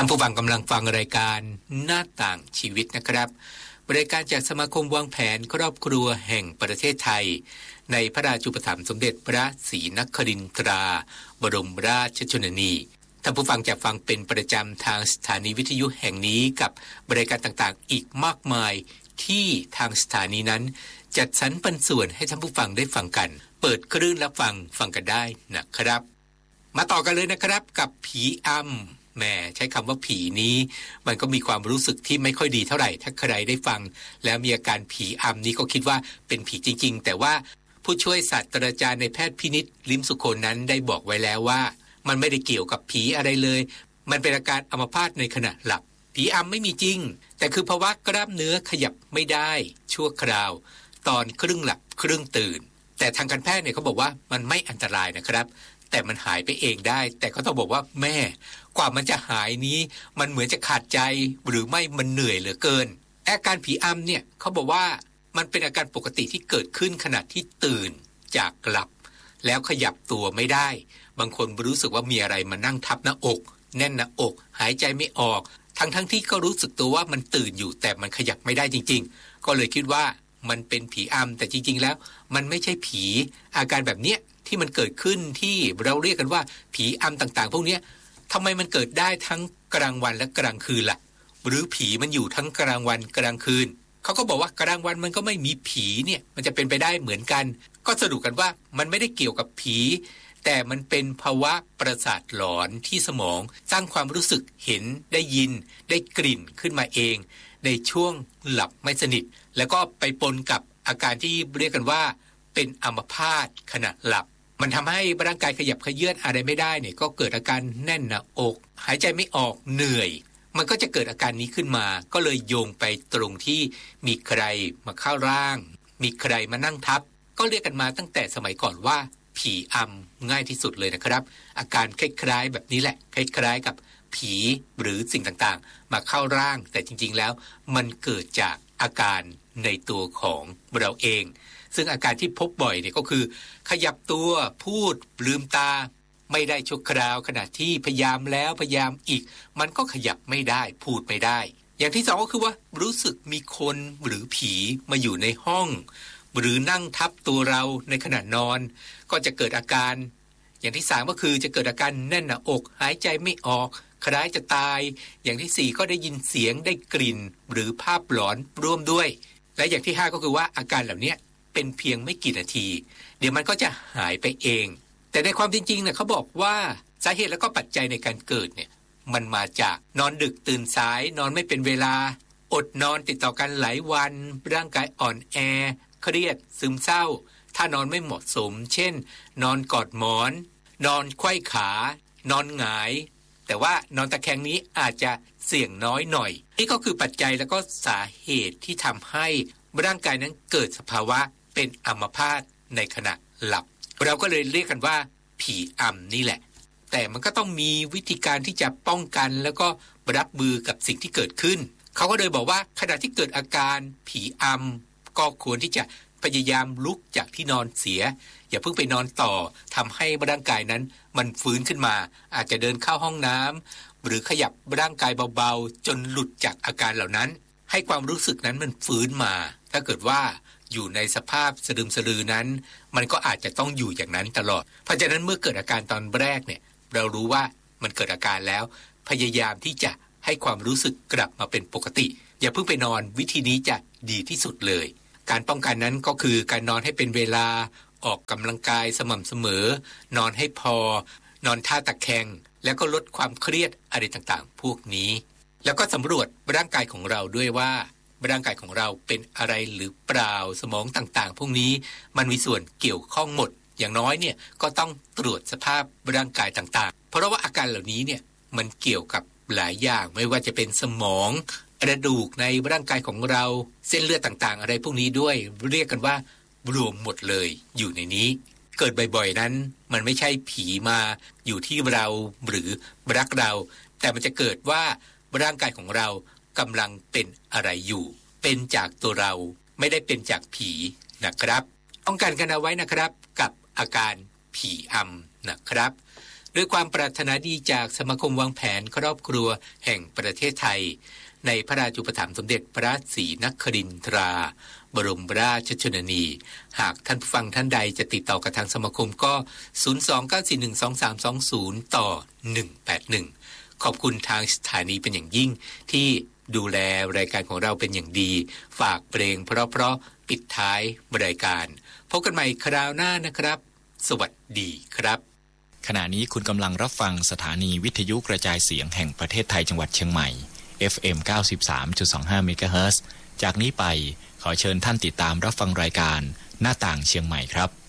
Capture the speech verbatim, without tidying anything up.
านผู้ฟังกำลังฟังรายการหน้าต่างชีวิตนะครับรายการจากสมาคมวางแผนครอบครัวแห่งประเทศไทยในพระราชูปถัมภ์สมเด็จพระศรีนครินทราบรมราชชนนีท่านผู้ฟังจะฟังเป็นประจำทางสถานีวิทยุแห่งนี้กับรายการต่างๆอีกมากมายที่ทางสถานีนั้นจัดสรรปันส่วนให้ท่านผู้ฟังได้ฟังกันเปิดคลื่นรับฟังฟังกันได้นะครับมาต่อกันเลยนะครับกับผีอำแหมใช้คำว่าผีนี้มันก็มีความรู้สึกที่ไม่ค่อยดีเท่าไหร่ถ้าใครได้ฟังแล้วมีอาการผีอำนี้ก็คิดว่าเป็นผีจริงๆแต่ว่าผู้ช่วยศาสตราจารย์ในแพทย์พินิจลิ้มสุคนนั้นได้บอกไว้แล้วว่ามันไม่ได้เกี่ยวกับผีอะไรเลยมันเป็นอาการอัมพาตในขณะหลับผีอำไม่มีจริงแต่คือภาวะกล้ามเนื้อขยับไม่ได้ชั่วคราวตอนครึ่งหลับครึ่งตื่นแต่ทางการแพทย์เนี่ยเขาบอกว่ามันไม่อันตรายนะครับแต่มันหายไปเองได้แต่เขาต้องบอกว่าแม่กว่ามันจะหายนี้มันเหมือนจะขาดใจหรือไม่มันเหนื่อยเหลือเกินอาการผีอำเนี่ยเขาบอกว่ามันเป็นอาการปกติที่เกิดขึ้นขณะที่ตื่นจากหลับแล้วขยับตัวไม่ได้บางคนรู้สึกว่ามีอะไรมานั่งทับหน้าอกแน่นหน้าอกหายใจไม่ออกทั้งทั้งที่ก็รู้สึกตัวว่ามันตื่นอยู่แต่มันขยับไม่ได้จริงๆก็เลยคิดว่ามันเป็นผีอำแต่จริงๆแล้วมันไม่ใช่ผีอาการแบบเนี้ยที่มันเกิดขึ้นที่เราเรียกกันว่าผีอำต่างๆพวกนี้ทำไมมันเกิดได้ทั้งกลางวันและกลางคืนล่ะหรือผีมันอยู่ทั้งกลางวันกลางคืนเขาก็บอกว่ากลางวันมันก็ไม่มีผีเนี่ยมันจะเป็นไปได้เหมือนกันก็สรุปกันว่ามันไม่ได้เกี่ยวกับผีแต่มันเป็นภาวะประสาทหลอนที่สมองสร้างความรู้สึกเห็นได้ยินได้กลิ่นขึ้นมาเองในช่วงหลับไม่สนิทแล้วก็ไปปนกับอาการที่เรียกกันว่าเป็นอัมพาตขณะหลับมันทำให้ร่างกายขยับเขยื้อนอะไรไม่ได้เนี่ยก็เกิดอาการแน่นหน้าอกหายใจไม่ออกเหนื่อยมันก็จะเกิดอาการนี้ขึ้นมาก็เลยโยงไปตรงที่มีใครมาเข้าร่างมีใครมานั่งทับก็เรียกกันมาตั้งแต่สมัยก่อนว่าผีอำง่ายที่สุดเลยนะครับอาการคล้ายๆแบบนี้แหละคล้ายๆกับผีหรือสิ่งต่างๆมาเข้าร่างแต่จริงๆแล้วมันเกิดจากอาการในตัวของเราเองซึ่งอาการที่พบบ่อยเนี่ยก็คือขยับตัวพูดลืมตาไม่ได้ชั่วคราวขณะที่พยายามแล้วพยายามอีกมันก็ขยับไม่ได้พูดไม่ได้อย่างที่สองก็คือว่ารู้สึกมีคนหรือผีมาอยู่ในห้องหรือนั่งทับตัวเราในขณะนอนก็จะเกิดอาการอย่างที่สามก็คือจะเกิดอาการแน่นหน้าอกหายใจไม่ออกคล้ายจะตายอย่างที่สี่ก็ได้ยินเสียงได้กลิ่นหรือภาพหลอนร่วมด้วยและอย่างที่ห้าก็คือว่าอาการเหล่านี้เป็นเพียงไม่กี่นาทีเดี๋ยวมันก็จะหายไปเองแต่ในความจริงๆเนี่ยเขาบอกว่าสาเหตุแล้วก็ปัจจัยในการเกิดเนี่ยมันมาจากนอนดึกตื่นสายนอนไม่เป็นเวลาอดนอนติดต่อกันหลายวันร่างกายอ่อนแอเครียดซึมเศร้าถ้านอนไม่เหมาะสมเช่นนอนกอดหมอนนอนไขว้ขานอนหงายแต่ว่านอนตะแคงนี้อาจจะเสี่ยงน้อยหน่อยนี่ก็คือปัจจัยแล้วก็สาเหตุที่ทำให้ร่างกายนั้นเกิดสภาวะเป็นอัมพาตในขณะหลับเราก็เลยเรียกกันว่าผีอำนี่แหละแต่มันก็ต้องมีวิธีการที่จะป้องกันแล้วก็รับมือกับสิ่งที่เกิดขึ้นเขาก็เลยบอกว่าขณะที่เกิดอาการผีอำก็ควรที่จะพยายามลุกจากที่นอนเสียอย่าเพิ่งไปนอนต่อทำให้ร่างกายนั้นมันฟื้นขึ้นมาอาจจะเดินเข้าห้องน้ำหรือขยับร่างกายเบาๆจนหลุดจากอาการเหล่านั้นให้ความรู้สึกนั้นมันฟื้นมาถ้าเกิดว่าอยู่ในสภาพสะดึมสะลือนั้นมันก็อาจจะต้องอยู่อย่างนั้นตลอดเพราะฉะนั้นเมื่อเกิดอาการตอนแรกเนี่ยเรารู้ว่ามันเกิดอาการแล้วพยายามที่จะให้ความรู้สึกกลับมาเป็นปกติอย่าเพิ่งไปนอนวิธีนี้จะดีที่สุดเลยการป้องกันนั้นก็คือการนอนให้เป็นเวลาออกกำลังกายสม่ำเสมอนอนให้พอนอนท่าตะแคงแล้วก็ลดความเครียดอะไรต่างๆพวกนี้แล้วก็สำรวจร่างกายของเราด้วยว่าร่างกายของเราเป็นอะไรหรือเปล่าสมองต่างๆพวกนี้มันมีส่วนเกี่ยวข้องหมดอย่างน้อยเนี่ยก็ต้องตรวจสภาพร่างกายต่างๆเพราะว่าอาการเหล่านี้เนี่ยมันเกี่ยวกับหลายอย่างไม่ว่าจะเป็นสมองกระดูกในร่างกายของเราเส้นเลือดต่างๆอะไรพวกนี้ด้วยเรียกกันว่ารวมหมดเลยอยู่ในนี้เกิดบ่อยๆนั้นมันไม่ใช่ผีมาอยู่ที่เราหรือรักเราแต่มันจะเกิดว่าร่างกายของเรากำลังเป็นอะไรอยู่เป็นจากตัวเราไม่ได้เป็นจากผีนะครับต้องการกันเอาไว้นะครับกับอาการผีอำนะครับด้วยความปรารถนาดีจากสมาคมวางแผนครอบครัวแห่งประเทศไทยในพระราชูปถัมภ์สมเด็จพระศรีนครินทราบรมราชชนนีหากท่านผู้ฟังท่านใดจะติดต่อกับทางสมาคมก็ศูนย์ สอง เก้า สี่ หนึ่ง สอง สาม สอง ศูนย์ต่อหนึ่งแปดหนึ่งขอบคุณทางสถานีเป็นอย่างยิ่งที่ดูแลรายการของเราเป็นอย่างดีฝากเพลงเพราะๆปิดท้ายรายการพบกันใหม่คราวหน้านะครับสวัสดีครับขณะนี้คุณกำลังรับฟังสถานีวิทยุกระจายเสียงแห่งประเทศไทยจังหวัดเชียงใหม่ เอฟ เอ็ม เก้าสิบสามจุดสองห้า เมกะเฮิรตซ์ จากนี้ไปขอเชิญท่านติดตามรับฟังรายการหน้าต่างเชียงใหม่ครับ